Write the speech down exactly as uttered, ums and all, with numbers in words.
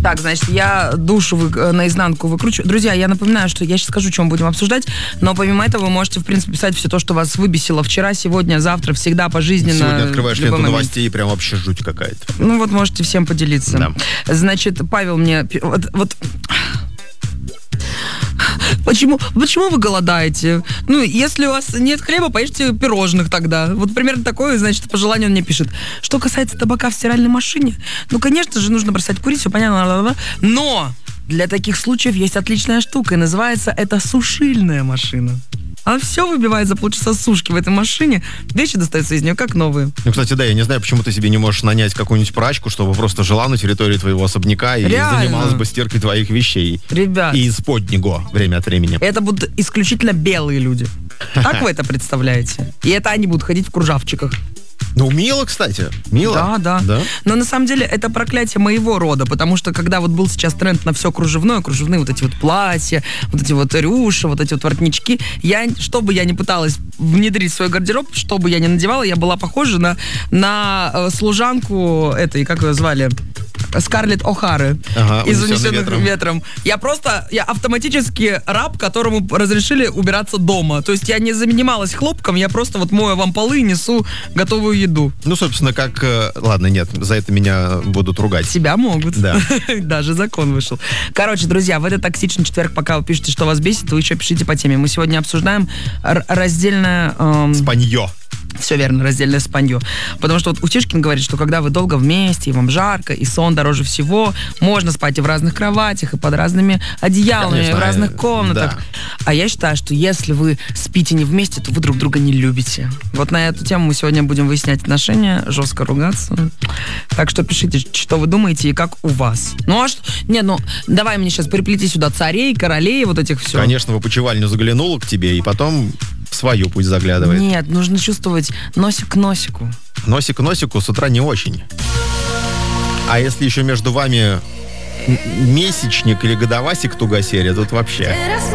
Так, значит, я душу вы, наизнанку выкручиваю. Друзья, я напоминаю, что я сейчас скажу, чем мы будем обсуждать, но помимо этого вы можете, в принципе, писать все то, что вас выбесило вчера, сегодня, завтра, всегда, пожизненно. Сегодня открываешь ленту момент. Новостей, и прям вообще жуть какая-то. Ну вот, можете всем поделиться. Да. Значит, Павел мне... Вот... вот... Почему, почему вы голодаете? Ну, если у вас нет хлеба, поешьте пирожных тогда. Вот примерно такое, значит, пожелание он мне пишет. Что касается табака в стиральной машине, ну, конечно же, нужно бросать курить, все понятно, но для таких случаев есть отличная штука, и называется это сушильная машина. Она все выбивает за полчаса сушки в этой машине, вещи достаются из нее как новые. Ну, кстати, да, я не знаю, почему ты себе не можешь нанять какую-нибудь прачку, чтобы просто жила на территории твоего особняка и Реально? занималась бы стиркой твоих вещей. Ребят. И из-под него время от времени. Это будут исключительно белые люди. Так вы это представляете? И это они будут ходить в кружавчиках. Ну, мило, кстати. Мило. Да, да, да. Но на самом деле это проклятие моего рода, потому что когда вот был сейчас тренд на все кружевное, кружевные вот эти вот платья, вот эти вот рюши, вот эти вот воротнички, я, что бы я ни пыталась внедрить в свой гардероб, что бы я ни надевала, я была похожа на, на э, служанку этой, как ее звали? Скарлетт О'Хары ага, из «Унесенных ветром. ветром». Я просто, я автоматически раб, которому разрешили убираться дома. То есть я не занималась хлопком, я просто вот мою вам полы и несу готовую еду. Ну, собственно, как... Ладно, нет, за это меня будут ругать. Себя могут. Да. Даже закон вышел. Короче, друзья, в этот токсичный четверг, пока вы пишете, что вас бесит, вы еще пишите по теме. Мы сегодня обсуждаем р- раздельное... Эм... Спанье. Все верно, раздельное спанье. Потому что вот Утишкин говорит, что когда вы долго вместе, и вам жарко, и сон дороже всего, можно спать и в разных кроватях, и под разными одеялами, Конечно, и в разных комнатах. да. А я считаю, что если вы спите не вместе, то вы друг друга не любите. Вот на эту тему мы сегодня будем выяснять отношения, жестко ругаться. Так что пишите, что вы думаете и как у вас. Ну а что? Не, ну давай мне сейчас приплети сюда царей, королей, вот этих все. Конечно, в опочивальню заглянула к тебе, и потом в свою пусть заглядывает. Нет, нужно чувствовать носик к носику. Носик к носику с утра не очень. А если еще между вами месячник или годовасик тугосерия, тут вообще...